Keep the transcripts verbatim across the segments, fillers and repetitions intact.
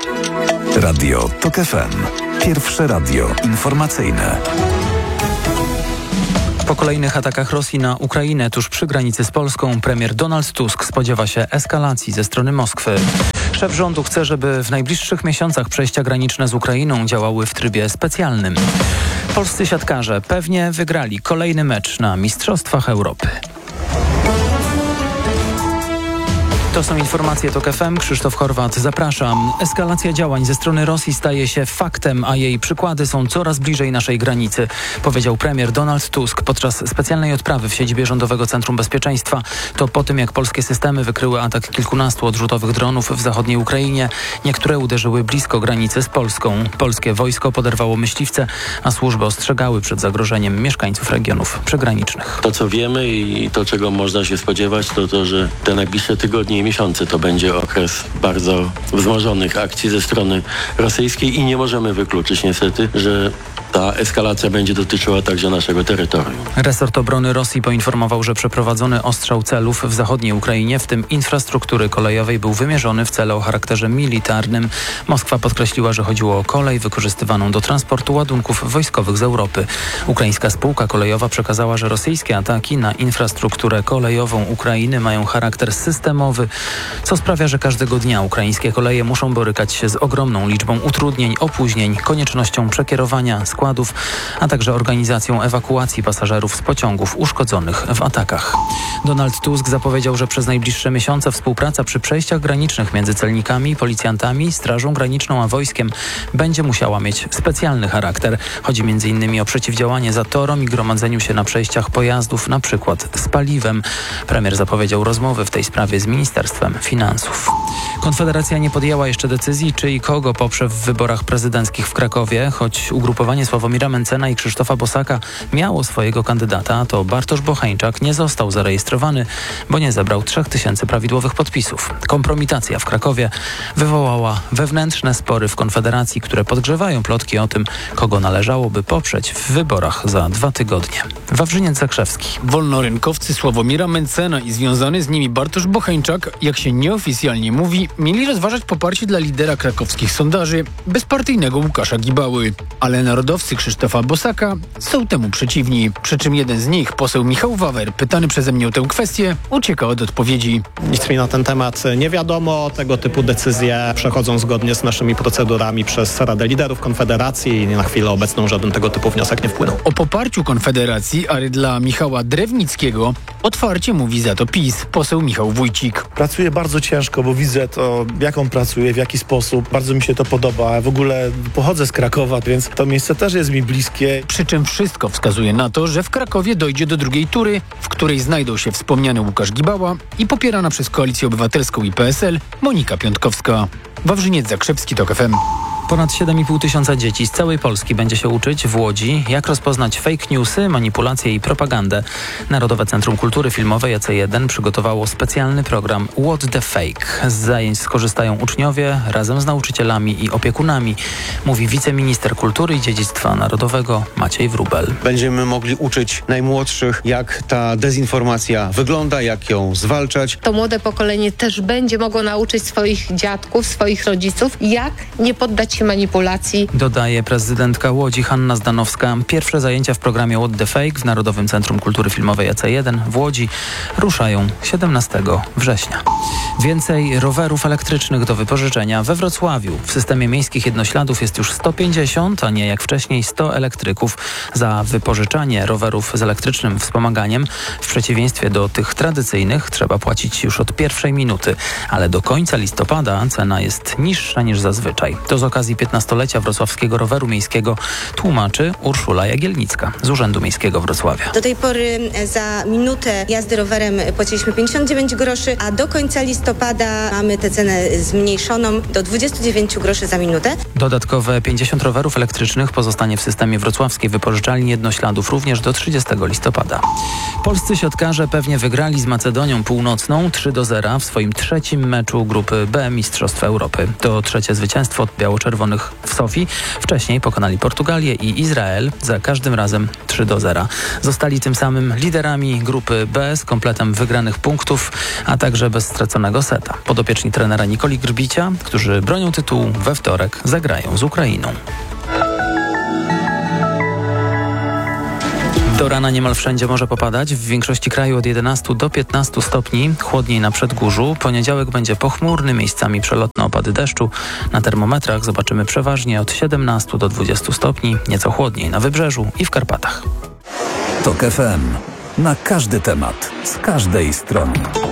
Radio TOK F M. Pierwsze radio informacyjne. Po kolejnych atakach Rosji na Ukrainę tuż przy granicy z Polską premier Donald Tusk spodziewa się eskalacji ze strony Moskwy. Szef rządu chce, żeby w najbliższych miesiącach przejścia graniczne z Ukrainą działały w trybie specjalnym. Polscy siatkarze pewnie wygrali kolejny mecz na Mistrzostwach Europy. To są informacje TOK F M. Krzysztof Horwat, zapraszam. Eskalacja działań ze strony Rosji staje się faktem, a jej przykłady są coraz bliżej naszej granicy, powiedział premier Donald Tusk podczas specjalnej odprawy w siedzibie Rządowego Centrum Bezpieczeństwa. To po tym, jak polskie systemy wykryły atak kilkunastu odrzutowych dronów w zachodniej Ukrainie. Niektóre uderzyły blisko granicy z Polską. Polskie wojsko poderwało myśliwce, a służby ostrzegały przed zagrożeniem mieszkańców regionów przygranicznych. To, co wiemy i to, czego można się spodziewać, to to, że te najbliższe tygodnie i miesiące to będzie okres bardzo wzmożonych akcji ze strony rosyjskiej i nie możemy wykluczyć niestety, że ta eskalacja będzie dotyczyła także naszego terytorium. Resort Obrony Rosji poinformował, że przeprowadzony ostrzał celów w zachodniej Ukrainie, w tym infrastruktury kolejowej, był wymierzony w cele o charakterze militarnym. Moskwa podkreśliła, że chodziło o kolej wykorzystywaną do transportu ładunków wojskowych z Europy. Ukraińska spółka kolejowa przekazała, że rosyjskie ataki na infrastrukturę kolejową Ukrainy mają charakter systemowy, co sprawia, że każdego dnia ukraińskie koleje muszą borykać się z ogromną liczbą utrudnień, opóźnień, koniecznością przekierowania składów, a także organizacją ewakuacji pasażerów z pociągów uszkodzonych w atakach. Donald Tusk zapowiedział, że przez najbliższe miesiące współpraca przy przejściach granicznych między celnikami, policjantami, Strażą Graniczną a wojskiem będzie musiała mieć specjalny charakter. Chodzi między innymi o przeciwdziałanie zatorom i gromadzeniu się na przejściach pojazdów, na przykład z paliwem. Premier zapowiedział rozmowy w tej sprawie z Ministerstwem Finansów. Konfederacja nie podjęła jeszcze decyzji, czy i kogo poprze w wyborach prezydenckich w Krakowie, choć ugrupowanie Sławomira Mentzena i Krzysztofa Bosaka miało swojego kandydata, to Bartosz Bocheńczak nie został zarejestrowany, bo nie zebrał trzech tysięcy prawidłowych podpisów. Kompromitacja w Krakowie wywołała wewnętrzne spory w Konfederacji, które podgrzewają plotki o tym, kogo należałoby poprzeć w wyborach za dwa tygodnie. Wawrzyniec Zakrzewski. Wolnorynkowcy Sławomira Mentzena i związany z nimi Bartosz Bocheńczak, jak się nieoficjalnie mówi, mieli rozważać poparcie dla lidera krakowskich sondaży, bezpartyjnego Łukasza Gibały. Ale narodowcy Krzysztofa Bosaka są temu przeciwni. Przy czym jeden z nich, poseł Michał Wawer, pytany przeze mnie o tę kwestię, ucieka od odpowiedzi. Nic mi na ten temat nie wiadomo. Tego typu decyzje przechodzą zgodnie z naszymi procedurami przez Radę Liderów Konfederacji i na chwilę obecną żaden tego typu wniosek nie wpłynął. O poparciu Konfederacji, ale dla Michała Drewnickiego, otwarcie mówi za to PiS, poseł Michał Wójcik. Pracuję bardzo ciężko, bo widzę to, jak on pracuje, w jaki sposób. Bardzo mi się to podoba. W ogóle pochodzę z Krakowa, więc to miejsce też jest mi bliskie. Przy czym wszystko wskazuje na to, że w Krakowie dojdzie do drugiej tury, w której znajdą się wspomniany Łukasz Gibała i popierana przez Koalicję Obywatelską i P S L Monika Piątkowska. Wawrzyniec Zakrzewski, TOK F M. Ponad siedem i pół tysiąca dzieci z całej Polski będzie się uczyć w Łodzi, jak rozpoznać fake newsy, manipulacje i propagandę. Narodowe Centrum Kultury Filmowej A C jeden przygotowało specjalny program What the Fake. Z zajęć skorzystają uczniowie razem z nauczycielami i opiekunami, mówi wiceminister kultury i dziedzictwa narodowego Maciej Wróbel. Będziemy mogli uczyć najmłodszych, jak ta dezinformacja wygląda, jak ją zwalczać. To młode pokolenie też będzie mogło nauczyć swoich dziadków, swoich rodziców, jak nie poddać się manipulacji. Dodaje prezydentka Łodzi Hanna Zdanowska. Pierwsze zajęcia w programie What the Fake w Narodowym Centrum Kultury Filmowej A C jeden w Łodzi ruszają siedemnastego września. Więcej rowerów elektrycznych do wypożyczenia we Wrocławiu. W systemie miejskich jednośladów jest już sto pięćdziesiąt, a nie jak wcześniej sto elektryków. Za wypożyczanie rowerów z elektrycznym wspomaganiem, w przeciwieństwie do tych tradycyjnych, trzeba płacić już od pierwszej minuty, ale do końca listopada cena jest niższa niż zazwyczaj. To z okazji piętnastolecia wrocławskiego roweru miejskiego, tłumaczy Urszula Jagielnicka z Urzędu Miejskiego Wrocławia. Do tej pory za minutę jazdy rowerem płaciliśmy pięćdziesiąt dziewięć groszy, a do końca listopada mamy tę cenę zmniejszoną do dwadzieścia dziewięć groszy za minutę. Dodatkowe pięćdziesiąt rowerów elektrycznych pozostanie w systemie wrocławskiej wypożyczalni jednośladów również do trzydziestego listopada. Polscy siatkarze pewnie wygrali z Macedonią Północną trzy do zera w swoim trzecim meczu grupy B Mistrzostw Europy. To trzecie zwycięstwo biało-czerwonych czerwonych w Sofii. Wcześniej pokonali Portugalię i Izrael, za każdym razem trzy do zera. Zostali tym samym liderami grupy B z kompletem wygranych punktów, a także bez straconego seta. Podopieczni trenera Nikoli Grbicia, którzy bronią tytułu, we wtorek zagrają z Ukrainą. Do rana niemal wszędzie może popadać, w większości kraju od jedenastu do piętnastu stopni, chłodniej na Przedgórzu. Poniedziałek będzie pochmurny, miejscami przelotne opady deszczu. Na termometrach zobaczymy przeważnie od siedemnastu do dwudziestu stopni, nieco chłodniej na Wybrzeżu i w Karpatach. TOK F M. Na każdy temat, z każdej strony.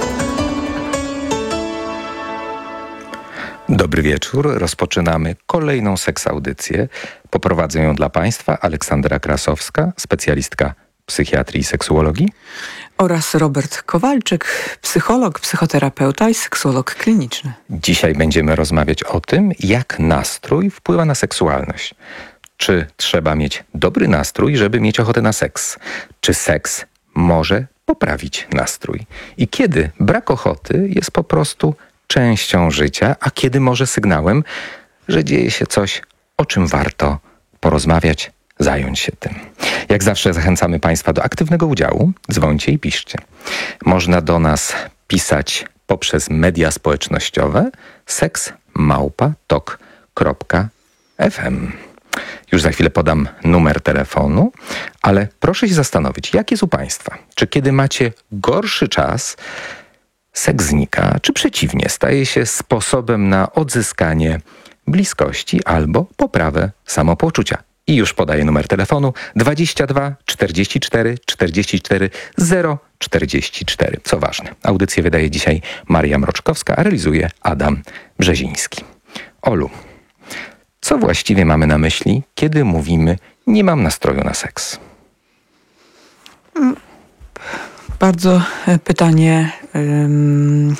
Dobry wieczór. Rozpoczynamy kolejną seksaudycję. Poprowadzę ją dla Państwa Aleksandra Krasowska, specjalistka psychiatrii i seksuologii. Oraz Robert Kowalczyk, psycholog, psychoterapeuta i seksuolog kliniczny. Dzisiaj będziemy rozmawiać o tym, jak nastrój wpływa na seksualność. Czy trzeba mieć dobry nastrój, żeby mieć ochotę na seks? Czy seks może poprawić nastrój? I kiedy brak ochoty jest po prostu częścią życia, a kiedy może sygnałem, że dzieje się coś, o czym warto porozmawiać, zająć się tym. Jak zawsze zachęcamy Państwa do aktywnego udziału. Dzwońcie i piszcie. Można do nas pisać poprzez media społecznościowe seks małpa tok kropka f m. Już za chwilę podam numer telefonu, ale proszę się zastanowić, jak jest u Państwa? Czy kiedy macie gorszy czas, seks znika, czy przeciwnie, staje się sposobem na odzyskanie bliskości albo poprawę samopoczucia? I już podaję numer telefonu dwadzieścia dwa czterdzieści cztery czterdzieści cztery zero czterdzieści cztery. Co ważne, audycję wydaje dzisiaj Maria Mroczkowska, a realizuje Adam Brzeziński. Olu, co właściwie mamy na myśli, kiedy mówimy nie mam nastroju na seks? Bardzo pytanie um,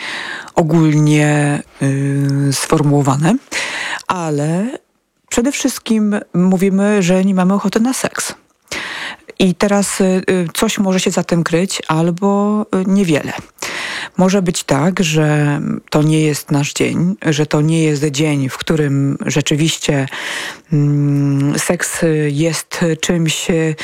ogólnie um, sformułowane, ale przede wszystkim mówimy, że nie mamy ochoty na seks. I teraz y, coś może się za tym kryć, albo y, niewiele. Może być tak, że to nie jest nasz dzień, że to nie jest dzień, w którym rzeczywiście mm, seks jest czymś y,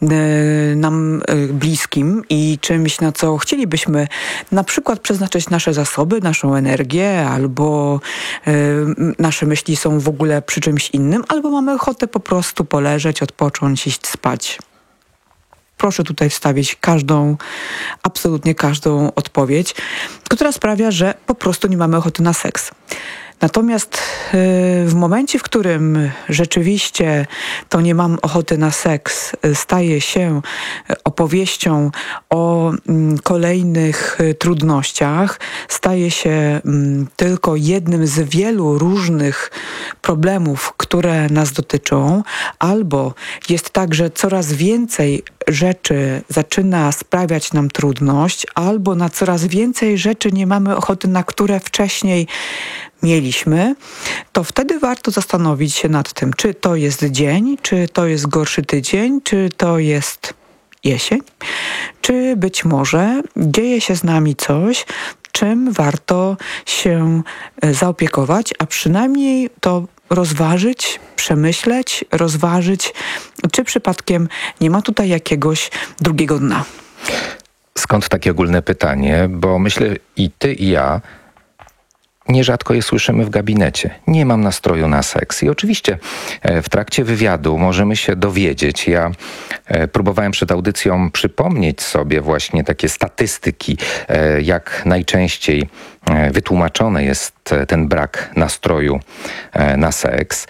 nam y, bliskim i czymś, na co chcielibyśmy na przykład przeznaczyć nasze zasoby, naszą energię, albo y, nasze myśli są w ogóle przy czymś innym, albo mamy ochotę po prostu poleżeć, odpocząć, iść spać. Proszę tutaj wstawić każdą, absolutnie każdą odpowiedź, która sprawia, że po prostu nie mamy ochoty na seks. Natomiast w momencie, w którym rzeczywiście to nie mam ochoty na seks staje się opowieścią o kolejnych trudnościach, staje się tylko jednym z wielu różnych problemów, które nas dotyczą, albo jest tak, że coraz więcej rzeczy zaczyna sprawiać nam trudność, albo na coraz więcej rzeczy nie mamy ochoty, na które wcześniej mieliśmy, to wtedy warto zastanowić się nad tym, czy to jest dzień, czy to jest gorszy tydzień, czy to jest jesień, czy być może dzieje się z nami coś, czym warto się zaopiekować, a przynajmniej to rozważyć, przemyśleć, rozważyć, czy przypadkiem nie ma tutaj jakiegoś drugiego dna. Skąd takie ogólne pytanie? Bo myślę i ty, i ja nierzadko je słyszymy w gabinecie. Nie mam nastroju na seks. I oczywiście w trakcie wywiadu możemy się dowiedzieć. Ja próbowałem przed audycją przypomnieć sobie właśnie takie statystyki, jak najczęściej wytłumaczony jest ten brak nastroju na seks.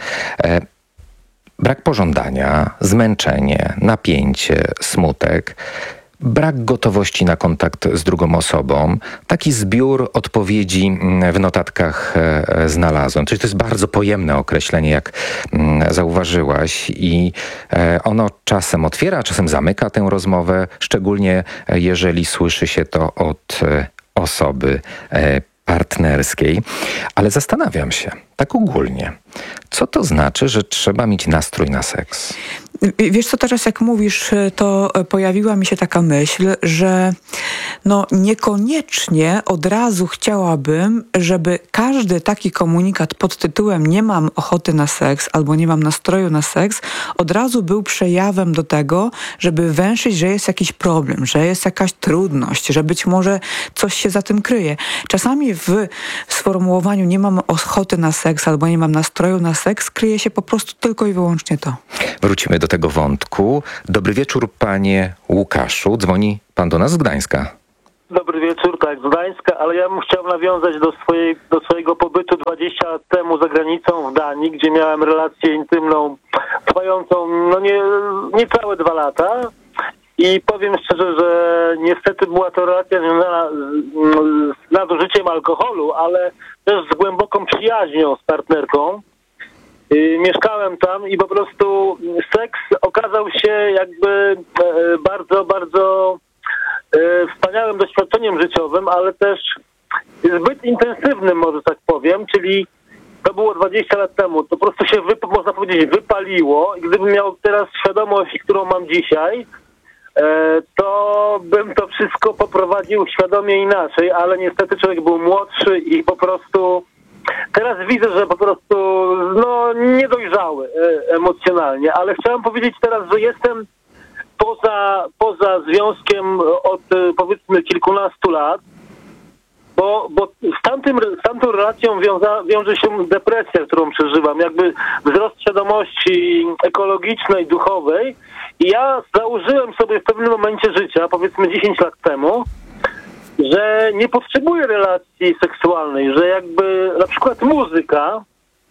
Brak pożądania, zmęczenie, napięcie, smutek, brak gotowości na kontakt z drugą osobą. Taki zbiór odpowiedzi w notatkach znalazłem. To jest bardzo pojemne określenie, jak zauważyłaś, i ono czasem otwiera, czasem zamyka tę rozmowę, szczególnie jeżeli słyszy się to od osoby partnerskiej. Ale zastanawiam się, tak ogólnie, Co to znaczy, że trzeba mieć nastrój na seks? Wiesz co, teraz jak mówisz, to pojawiła mi się taka myśl, że no niekoniecznie od razu chciałabym, żeby każdy taki komunikat pod tytułem nie mam ochoty na seks albo nie mam nastroju na seks od razu był przejawem do tego, żeby węszyć, że jest jakiś problem, że jest jakaś trudność, że być może coś się za tym kryje. Czasami w sformułowaniu nie mam ochoty na seks albo nie mam nastroju na seks kryje się po prostu tylko i wyłącznie to. Wrócimy do tego wątku. Dobry wieczór, panie Łukaszu. Dzwoni pan do nas z Gdańska. Dobry wieczór, tak, z Gdańska, ale ja bym chciał nawiązać do, swojej, do swojego pobytu dwadzieścia lat temu za granicą w Danii, gdzie miałem relację intymną trwającą no nie, niecałe dwa lata. I powiem szczerze, że niestety była to relacja związana z, z nadużyciem alkoholu, ale też z głęboką przyjaźnią z partnerką. Yy, mieszkałem tam i po prostu seks okazał się jakby e, bardzo, bardzo e, wspaniałym doświadczeniem życiowym, ale też zbyt intensywnym, może tak powiem, czyli to było dwadzieścia lat temu, to po prostu się, wy, można powiedzieć, wypaliło i gdybym miał teraz świadomość, którą mam dzisiaj, e, to bym to wszystko poprowadził świadomie inaczej, ale niestety człowiek był młodszy i po prostu teraz widzę, że po prostu no niedojrzały e, emocjonalnie, ale chciałem powiedzieć teraz, że jestem poza, poza związkiem od powiedzmy kilkunastu lat, bo, bo z, tamtym, z tamtą relacją wiąza, wiąże się depresja, którą przeżywam, jakby wzrost świadomości ekologicznej, duchowej i ja założyłem sobie w pewnym momencie życia, powiedzmy dziesięć lat temu, że nie potrzebuję relacji seksualnej, że jakby na przykład muzyka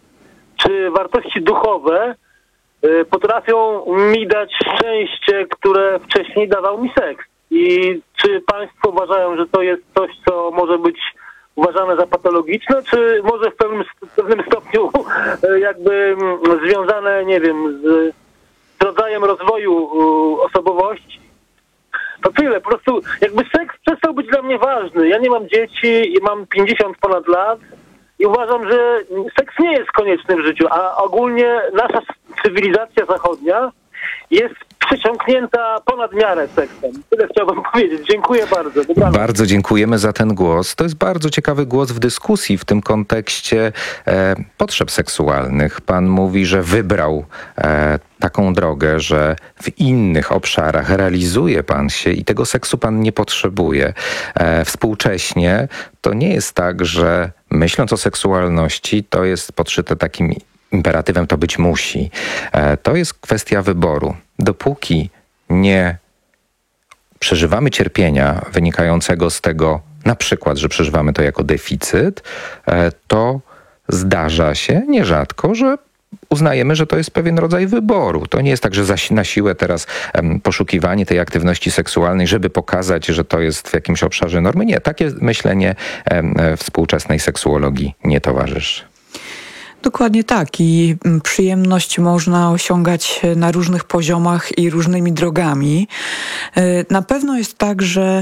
czy wartości duchowe y, potrafią mi dać szczęście, które wcześniej dawał mi seks. I czy państwo uważają, że to jest coś, co może być uważane za patologiczne, czy może w pewnym, w pewnym stopniu y, jakby y, związane, nie wiem, z, z rodzajem rozwoju y, osobowości? To tyle, po prostu jakby seks przestał być dla mnie ważny. Ja nie mam dzieci i mam pięćdziesiąt ponad lat i uważam, że seks nie jest konieczny w życiu, a ogólnie nasza cywilizacja zachodnia jest przesiąknięta ponad miarę seksem. Tyle chciałbym powiedzieć. Dziękuję bardzo. Dobranoc. Bardzo dziękujemy za ten głos. To jest bardzo ciekawy głos w dyskusji w tym kontekście e, potrzeb seksualnych. Pan mówi, że wybrał e, taką drogę, że w innych obszarach realizuje pan się i tego seksu pan nie potrzebuje. E, współcześnie to nie jest tak, że myśląc o seksualności, to jest podszyte takim imperatywem, to być musi. E, to jest kwestia wyboru. Dopóki nie przeżywamy cierpienia wynikającego z tego, na przykład, że przeżywamy to jako deficyt, e, to zdarza się nierzadko, że uznajemy, że to jest pewien rodzaj wyboru. To nie jest tak, że na siłę teraz um, poszukiwanie tej aktywności seksualnej, żeby pokazać, że to jest w jakimś obszarze normy. Nie, takie myślenie um, współczesnej seksuologii nie towarzyszy. Dokładnie tak i przyjemność można osiągać na różnych poziomach i różnymi drogami. Na pewno jest tak, że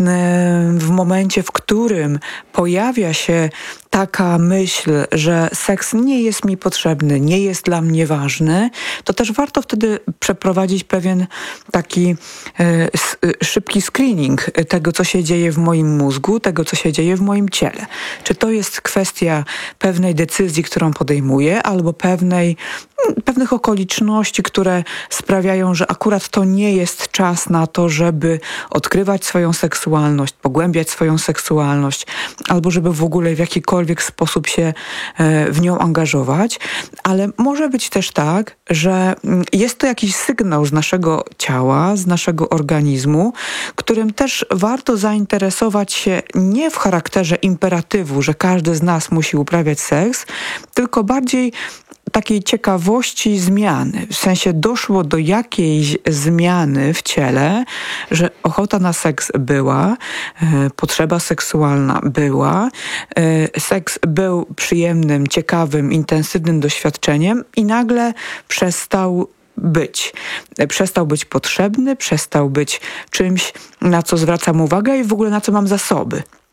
w momencie, w którym pojawia się taka myśl, że seks nie jest mi potrzebny, nie jest dla mnie ważny, to też warto wtedy przeprowadzić pewien taki e, szybki screening tego, co się dzieje w moim mózgu, tego, co się dzieje w moim ciele. Czy to jest kwestia pewnej decyzji, którą podejmuję, albo pewnej pewnych okoliczności, które sprawiają, że akurat to nie jest czas na to, żeby odkrywać swoją seksualność, pogłębiać swoją seksualność, albo żeby w ogóle w jakikolwiek sposób się w nią angażować. Ale może być też tak, że jest to jakiś sygnał z naszego ciała, z naszego organizmu, którym też warto zainteresować się nie w charakterze imperatywu, że każdy z nas musi uprawiać seks, tylko bardziej takiej ciekawości zmiany. W sensie doszło do jakiejś zmiany w ciele, że ochota na seks była, e, potrzeba seksualna była, e, seks był przyjemnym, ciekawym, intensywnym doświadczeniem i nagle przestał być. Przestał być potrzebny, przestał być czymś, na co zwracam uwagę i w ogóle na co mam zasoby.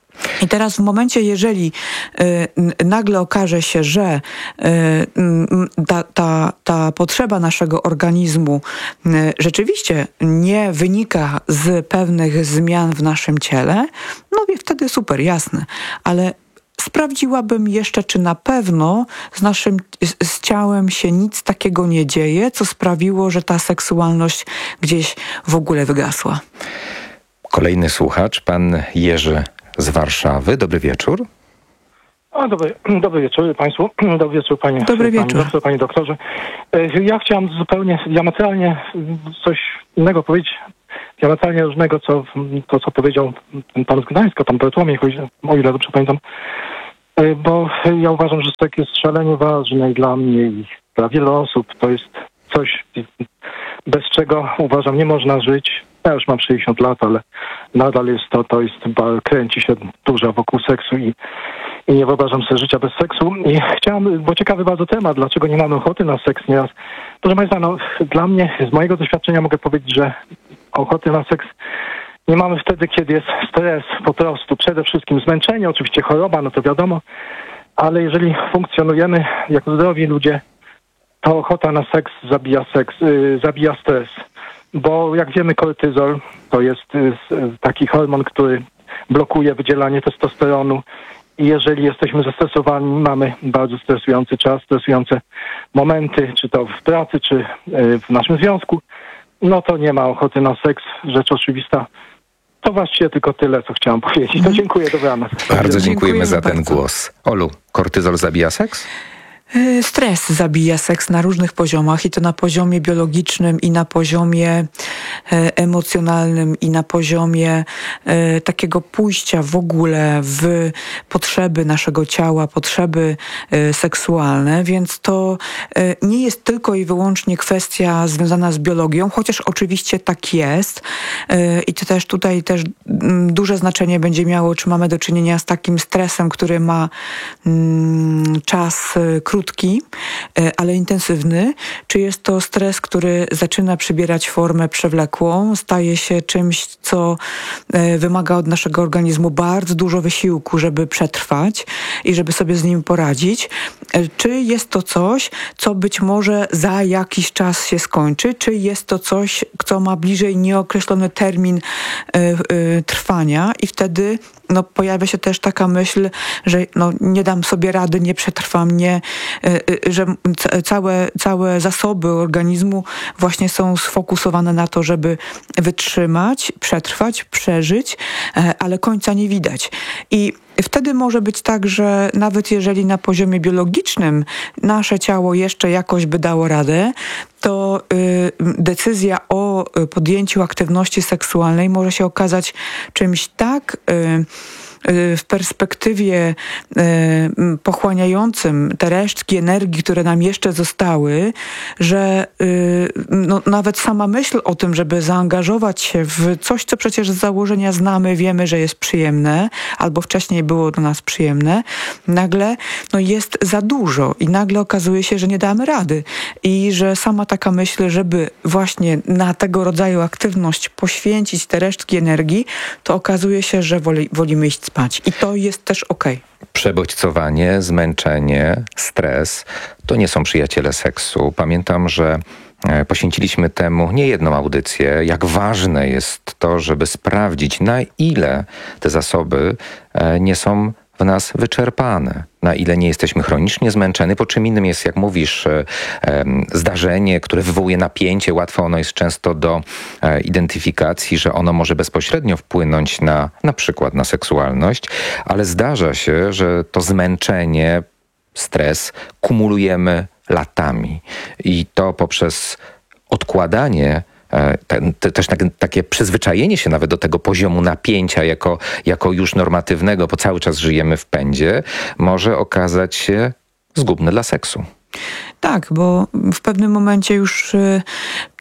I teraz w momencie, jeżeli y, nagle okaże się, że y, y, ta, ta, ta potrzeba naszego organizmu y, rzeczywiście nie wynika z pewnych zmian w naszym ciele, no i wtedy super, jasne, ale sprawdziłabym jeszcze, czy na pewno z naszym z, z ciałem się nic takiego nie dzieje, co sprawiło, że ta seksualność gdzieś w ogóle wygasła. Kolejny słuchacz, pan Jerzy z Warszawy. Dobry wieczór. O, dobry, dobry wieczór Państwu. Dobry wieczór Panie, dobry wieczór. Panie doktor, Panie doktorze. Ja chciałem zupełnie diametralnie coś innego powiedzieć, diametralnie różnego, co to, co powiedział ten pan z Gdańska, pan Bartłomiej, o ile dobrze pamiętam. Bo ja uważam, że seks jest szalenie ważny i dla mnie i dla wielu osób. To jest coś, bez czego uważam nie można żyć. Ja już mam sześćdziesiąt lat, ale nadal jest to, to jest, kręci się dużo wokół seksu i, i nie wyobrażam sobie życia bez seksu. I chciałem, bo ciekawy bardzo temat, dlaczego nie mamy ochoty na seks nieraz. Proszę Państwa, no, dla mnie, z mojego doświadczenia mogę powiedzieć, że ochoty na seks nie mamy wtedy, kiedy jest stres po prostu. Przede wszystkim zmęczenie, oczywiście choroba, no to wiadomo, ale jeżeli funkcjonujemy jako zdrowi ludzie, to ochota na seks zabija seks, yy, zabija stres. Bo jak wiemy, kortyzol to jest y, taki hormon, który blokuje wydzielanie testosteronu i jeżeli jesteśmy zestresowani, mamy bardzo stresujący czas, stresujące momenty, czy to w pracy, czy y, w naszym związku, no to nie ma ochoty na seks, rzecz oczywista. To właściwie tylko tyle, co chciałam powiedzieć. To dziękuję, dobranoc. Bardzo dziękujemy za ten bardzo. głos. Olu, kortyzol zabija seks? Stres zabija seks na różnych poziomach i to na poziomie biologicznym i na poziomie emocjonalnym i na poziomie takiego pójścia w ogóle w potrzeby naszego ciała, potrzeby seksualne, więc to nie jest tylko i wyłącznie kwestia związana z biologią, chociaż oczywiście tak jest i to też tutaj też duże znaczenie będzie miało, czy mamy do czynienia z takim stresem, który ma czas krótki, krótki, ale intensywny, czy jest to stres, który zaczyna przybierać formę przewlekłą, staje się czymś, co wymaga od naszego organizmu bardzo dużo wysiłku, żeby przetrwać i żeby sobie z nim poradzić, czy jest to coś, co być może za jakiś czas się skończy, czy jest to coś, co ma bliżej nieokreślony termin y, y, trwania i wtedy no, pojawia się też taka myśl, że no, nie dam sobie rady, nie przetrwam, nie, y, y, że c- całe, całe zasoby organizmu właśnie są sfokusowane na to, żeby wytrzymać, przetrwać, przeżyć, y, ale końca nie widać. I wtedy może być tak, że nawet jeżeli na poziomie biologicznym nasze ciało jeszcze jakoś by dało radę, to y, decyzja o podjęciu aktywności seksualnej może się okazać czymś tak y, w perspektywie y, pochłaniającym te resztki energii, które nam jeszcze zostały, że y, no, nawet sama myśl o tym, żeby zaangażować się w coś, co przecież z założenia znamy, wiemy, że jest przyjemne, albo wcześniej było dla nas przyjemne, nagle no, jest za dużo i nagle okazuje się, że nie damy rady i że sama taka myśl, żeby właśnie na tego rodzaju aktywność poświęcić te resztki energii, to okazuje się, że woli, wolimy iść spać. I to jest też okej. Okay. Przebodźcowanie, zmęczenie, stres to nie są przyjaciele seksu. Pamiętam, że poświęciliśmy temu niejedną audycję, jak ważne jest to, żeby sprawdzić, na ile te zasoby nie są w nas wyczerpane, na ile nie jesteśmy chronicznie zmęczeni, po czym innym jest, jak mówisz, zdarzenie, które wywołuje napięcie, łatwo ono jest często do identyfikacji, że ono może bezpośrednio wpłynąć na na przykład na seksualność, ale zdarza się, że to zmęczenie, stres kumulujemy latami i to poprzez odkładanie, też takie przyzwyczajenie się nawet do tego poziomu napięcia jako, jako już normatywnego, bo cały czas żyjemy w pędzie, może okazać się zgubne dla seksu. Tak, bo w pewnym momencie już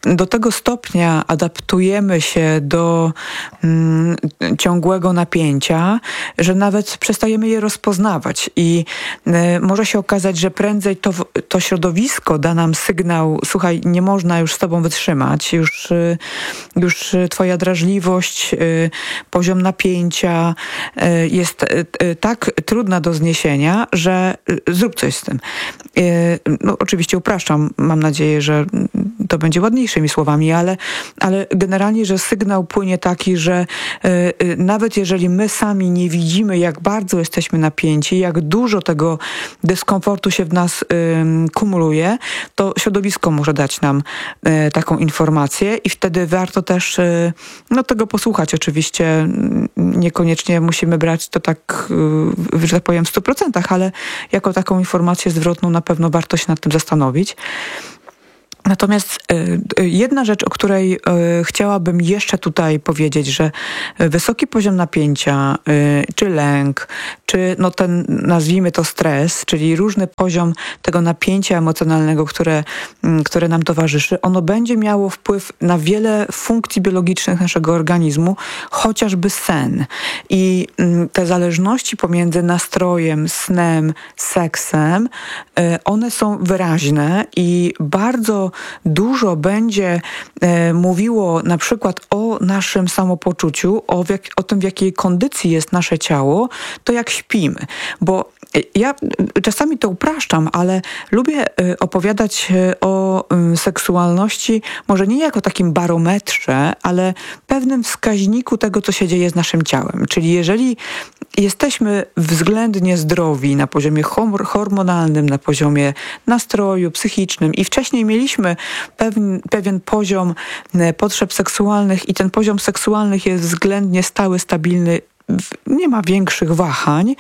do tego stopnia adaptujemy się do mm, ciągłego napięcia, że nawet przestajemy je rozpoznawać i y, może się okazać, że prędzej to, to środowisko da nam sygnał: słuchaj, nie można już z tobą wytrzymać, już, y, już twoja drażliwość, y, poziom napięcia y, jest y, y, tak trudna do zniesienia, że y, zrób coś z tym. Y, no, oczywiście upraszczam, mam nadzieję, że to będzie ładniejszymi słowami, ale, ale generalnie, że sygnał płynie taki, że y, y, nawet jeżeli my sami nie widzimy, jak bardzo jesteśmy napięci, jak dużo tego dyskomfortu się w nas y, kumuluje, to środowisko może dać nam y, taką informację i wtedy warto też y, no, tego posłuchać. Oczywiście niekoniecznie musimy brać to tak, y, że tak powiem, w stu procentach, ale jako taką informację zwrotną na pewno warto się nad tym zastanowić. Natomiast y, jedna rzecz, o której y, chciałabym jeszcze tutaj powiedzieć, że wysoki poziom napięcia, y, czy lęk, czy no ten, nazwijmy to stres, czyli różny poziom tego napięcia emocjonalnego, które, y, które nam towarzyszy, ono będzie miało wpływ na wiele funkcji biologicznych naszego organizmu, chociażby sen. I y, te zależności pomiędzy nastrojem, snem, seksem, y, one są wyraźne i bardzo dużo będzie e, mówiło na przykład o naszym samopoczuciu, o, w jak, o tym, w jakiej kondycji jest nasze ciało, to jak śpimy. Bo ja czasami to upraszczam, ale lubię opowiadać o seksualności może nie jako takim barometrze, ale pewnym wskaźniku tego, co się dzieje z naszym ciałem. Czyli jeżeli jesteśmy względnie zdrowi na poziomie hormonalnym, na poziomie nastroju psychicznym i wcześniej mieliśmy pewien, pewien poziom potrzeb seksualnych i ten poziom seksualnych jest względnie stały, stabilny, nie ma większych wahań,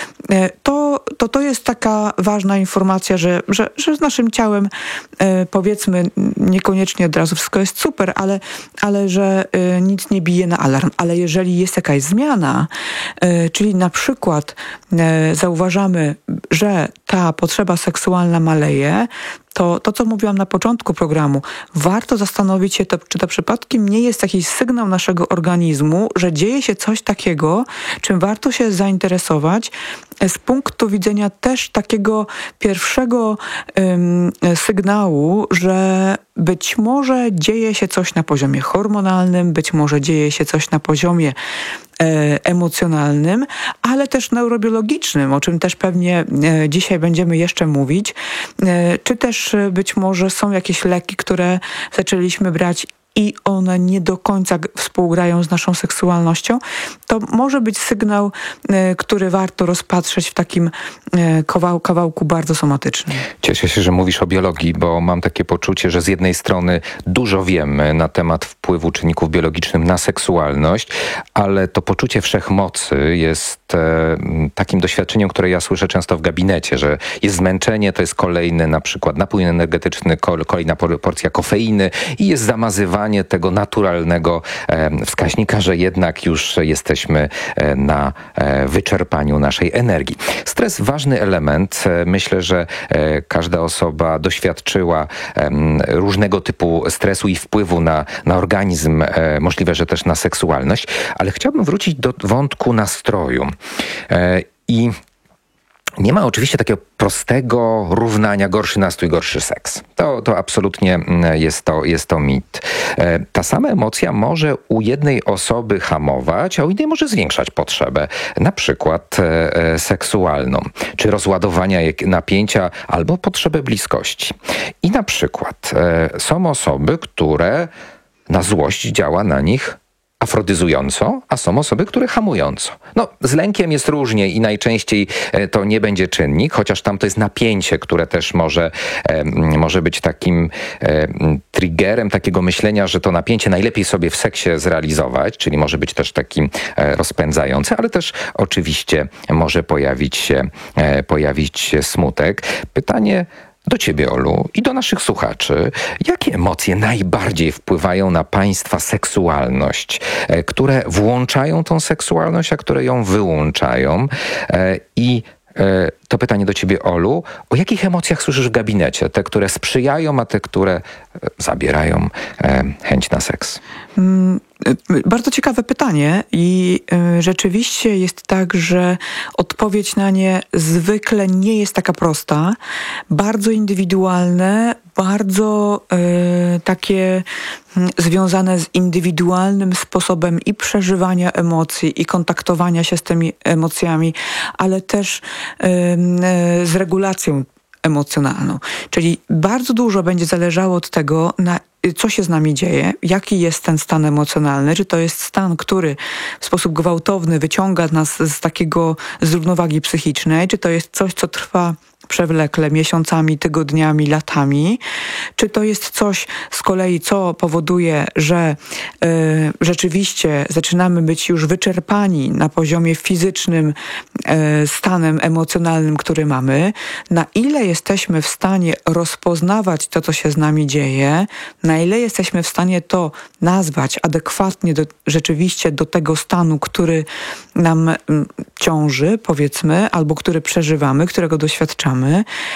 to to, to jest taka ważna informacja, że, że, że z naszym ciałem powiedzmy niekoniecznie od razu wszystko jest super, ale, ale że nic nie bije na alarm. Ale jeżeli jest jakaś zmiana, czyli na przykład zauważamy, że ta potrzeba seksualna maleje, to, to, co mówiłam na początku programu, warto zastanowić się, to, czy to przypadkiem nie jest jakiś sygnał naszego organizmu, że dzieje się coś takiego, czym warto się zainteresować z punktu widzenia też takiego pierwszego ym, sygnału, że być może dzieje się coś na poziomie hormonalnym, być może dzieje się coś na poziomie e, emocjonalnym, ale też neurobiologicznym, o czym też pewnie e, dzisiaj będziemy jeszcze mówić, e, czy też e, być może są jakieś leki, które zaczęliśmy brać i one nie do końca współgrają z naszą seksualnością, to może być sygnał, y, który warto rozpatrzeć w takim y, kawał, kawałku bardzo somatycznym. Cieszę się, że mówisz o biologii, bo mam takie poczucie, że z jednej strony dużo wiemy na temat wpływu czynników biologicznych na seksualność, ale to poczucie wszechmocy jest e, takim doświadczeniem, które ja słyszę często w gabinecie, że jest zmęczenie, to jest kolejny na przykład napój energetyczny, kolejna porcja kofeiny i jest zamazywanie tego naturalnego e, wskaźnika, że jednak już jesteśmy e, na e, wyczerpaniu naszej energii. Stres, ważny element. E, myślę, że e, każda osoba doświadczyła e, różnego typu stresu i wpływu na, na organizm, e, możliwe, że też na seksualność, ale chciałbym wrócić do wątku nastroju. E, I nie ma oczywiście takiego prostego równania gorszy nastrój, gorszy seks. To, to absolutnie jest to, jest to mit. Ta sama emocja może u jednej osoby hamować, a u innej może zwiększać potrzebę, na przykład e, seksualną, czy rozładowania napięcia, albo potrzebę bliskości. I na przykład e, są osoby, które na złość działa na nich afrodyzująco, a są osoby, które hamująco. No, z lękiem jest różnie i najczęściej to nie będzie czynnik, chociaż tam to jest napięcie, które też może, e, może być takim e, triggerem takiego myślenia, że to napięcie najlepiej sobie w seksie zrealizować, czyli może być też takim e, rozpędzający, ale też oczywiście może pojawić się, e, pojawić się smutek. Pytanie do ciebie, Olu, i do naszych słuchaczy. Jakie emocje najbardziej wpływają na państwa seksualność? Które włączają tą seksualność, a które ją wyłączają? I To pytanie do ciebie, Olu. O jakich emocjach słyszysz w gabinecie? Te, które sprzyjają, a te, które zabierają chęć na seks? Bardzo ciekawe pytanie i rzeczywiście jest tak, że odpowiedź na nie zwykle nie jest taka prosta. Bardzo indywidualne, bardzo y, takie związane z indywidualnym sposobem i przeżywania emocji, i kontaktowania się z tymi emocjami, ale też y, y, z regulacją emocjonalną. Czyli bardzo dużo będzie zależało od tego, na co się z nami dzieje, jaki jest ten stan emocjonalny, czy to jest stan, który w sposób gwałtowny wyciąga nas z takiego z równowagi psychicznej, czy to jest coś, co trwa przewlekle miesiącami, tygodniami, latami, czy to jest coś z kolei, co powoduje, że y, rzeczywiście zaczynamy być już wyczerpani na poziomie fizycznym y, stanem emocjonalnym, który mamy, na ile jesteśmy w stanie rozpoznawać to, co się z nami dzieje, na ile jesteśmy w stanie to nazwać adekwatnie do, rzeczywiście do tego stanu, który nam y, ciąży, powiedzmy, albo który przeżywamy, którego doświadczamy,